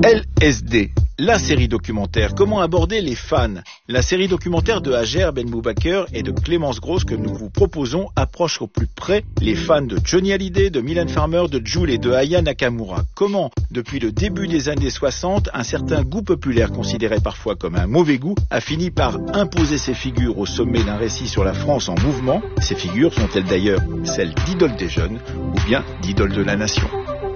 LSD, la série documentaire. Comment aborder les fans? La série documentaire de Hajer Ben Moubaker et de Clémence Grosse que nous vous proposons approche au plus près les fans de Johnny Hallyday, de Mylène Farmer, de Jul et de Aya Nakamura. Comment, depuis le début des années 60, un certain goût populaire considéré parfois comme un mauvais goût a fini par imposer ses figures au sommet d'un récit sur la France en mouvement. Ces figures sont-elles d'ailleurs celles d'idoles des jeunes ou bien d'idoles de la nation?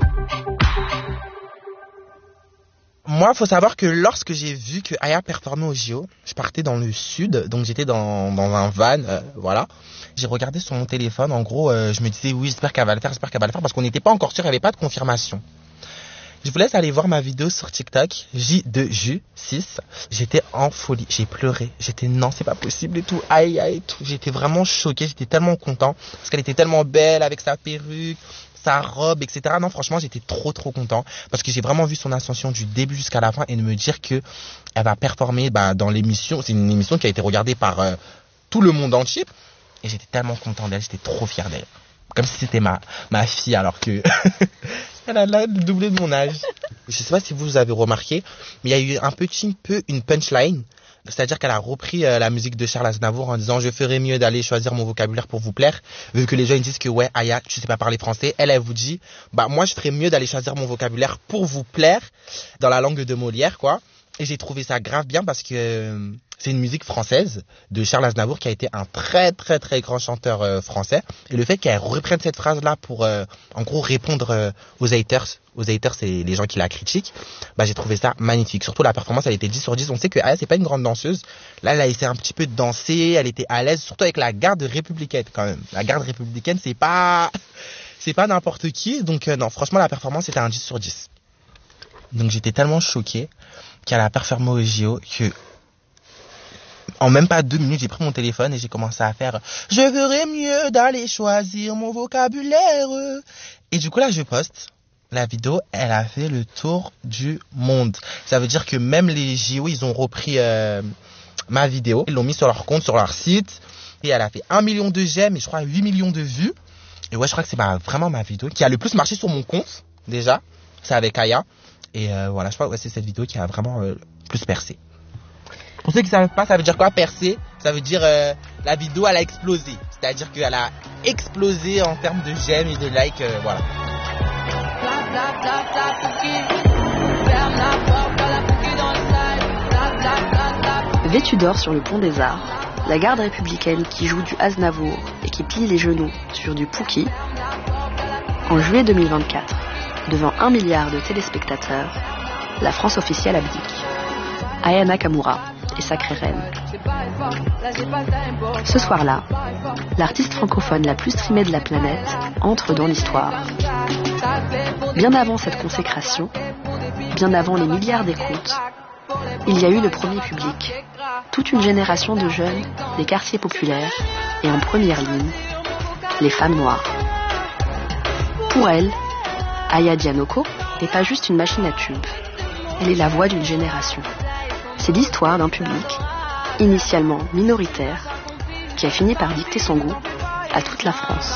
Moi, faut savoir que lorsque j'ai vu que Aya performait au JO, je partais dans le sud, donc j'étais dans un van, voilà. J'ai regardé sur mon téléphone, en gros, je me disais oui, j'espère qu'elle va le faire, parce qu'on n'était pas encore sûr, il n'y avait pas de confirmation. Je vous laisse aller voir ma vidéo sur TikTok, J2Ju6. J'étais en folie, j'ai pleuré, non, c'est pas possible et tout, aïe, et tout. J'étais vraiment choqué, j'étais tellement content, parce qu'elle était tellement belle avec sa perruque, sa robe, etc. Non, franchement, j'étais trop content parce que j'ai vraiment vu son ascension du début jusqu'à la fin et de me dire que elle va performer dans l'émission. C'est une émission qui a été regardée par tout le monde entier et j'étais tellement content d'elle, j'étais trop fier d'elle. Comme si c'était ma fille alors que elle a le doublé de mon âge. Je sais pas si vous avez remarqué, mais il y a eu un petit peu une punchline. C'est-à-dire qu'elle a repris la musique de Charles Aznavour en disant « Je ferais mieux d'aller choisir mon vocabulaire pour vous plaire ». Vu que les gens ils disent que ouais, Aya, tu sais pas parler français. Elle vous dit « Bah moi je ferais mieux d'aller choisir mon vocabulaire pour vous plaire » dans la langue de Molière, quoi. Et j'ai trouvé ça grave bien parce que c'est une musique française de Charles Aznavour qui a été un très grand chanteur français. Et le fait qu'elle reprenne cette phrase-là pour en gros répondre aux haters. Aux haters, c'est les gens qui la critiquent. Bah, j'ai trouvé ça magnifique. Surtout la performance, elle était 10 sur 10. On sait que Aya, c'est pas une grande danseuse. Là, elle a essayé un petit peu de danser. Elle était à l'aise, surtout avec la garde républicaine, quand même. La garde républicaine, c'est pas n'importe qui. Donc, non, franchement, la performance, c'était un 10 sur 10. Donc, j'étais tellement choqué qu'elle a performé au JO que, en même pas 2 minutes, j'ai pris mon téléphone et j'ai commencé à faire « Je ferais mieux d'aller choisir mon vocabulaire ». Et du coup, là, je poste. La vidéo, elle a fait le tour du monde. Ça veut dire que même les JO, ils ont repris ma vidéo. Ils l'ont mis sur leur compte, sur leur site. Et elle a fait 1 million de j'aime et je crois 8 millions de vues. Et ouais, je crois que c'est vraiment ma vidéo qui a le plus marché sur mon compte, déjà. C'est avec Aya. Et voilà, je crois que c'est cette vidéo qui a vraiment plus percé. Pour ceux qui ne savent pas, ça veut dire quoi percer? Ça veut dire la vidéo, elle a explosé. C'est-à-dire qu'elle a explosé en termes de j'aime et de like, voilà. Vêtue d'or sur le pont des Arts, la garde républicaine qui joue du Aznavour et qui plie les genoux sur du Pouki, en juillet 2024, devant 1 milliard de téléspectateurs, la France officielle abdique. Aya Nakamura est sacrée reine. Ce soir-là, l'artiste francophone la plus streamée de la planète entre dans l'histoire. Bien avant cette consécration, bien avant les milliards d'écoutes, il y a eu le premier public, toute une génération de jeunes des quartiers populaires et en première ligne, les femmes noires. Pour elle, Aya Dianoko n'est pas juste une machine à tubes, elle est la voix d'une génération. C'est l'histoire d'un public, initialement minoritaire, qui a fini par dicter son goût à toute la France.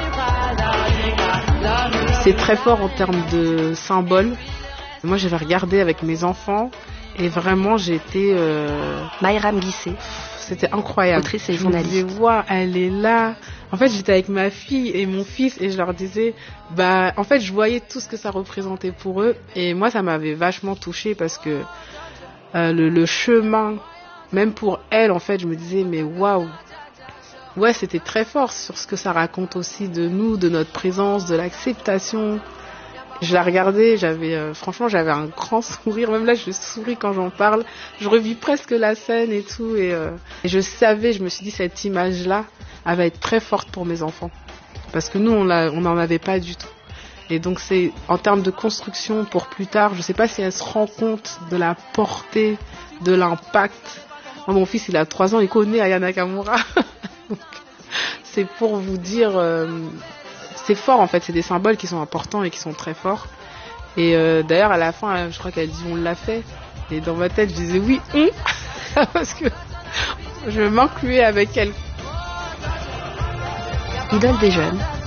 C'est très fort en termes de symboles. Moi, j'avais regardé avec mes enfants et vraiment, j'étais... Mayram Guissé. C'était incroyable. Autrice et journaliste. Je me disais, waouh, elle est là. En fait, j'étais avec ma fille et mon fils et je leur disais, en fait, je voyais tout ce que ça représentait pour eux. Et moi, ça m'avait vachement touchée parce que le chemin, même pour elle, en fait, je me disais, mais waouh. Ouais, c'était très fort sur ce que ça raconte aussi de nous, de notre présence, de l'acceptation. Je la regardais, franchement, j'avais un grand sourire. Même là, je souris quand j'en parle. Je revis presque la scène et tout. Et je me suis dit, cette image-là, elle va être très forte pour mes enfants. Parce que nous, on n'en avait pas du tout. Et donc, c'est en termes de construction pour plus tard. Je sais pas si elle se rend compte de la portée, de l'impact. Moi, mon fils, il a 3 ans, il connaît Aya Nakamura. Donc, c'est pour vous dire, c'est fort en fait, c'est des symboles qui sont importants et qui sont très forts. Et d'ailleurs à la fin, je crois qu'elle dit on l'a fait. Et dans ma tête, je disais oui, parce que je m'incluais avec elle. Idole des jeunes,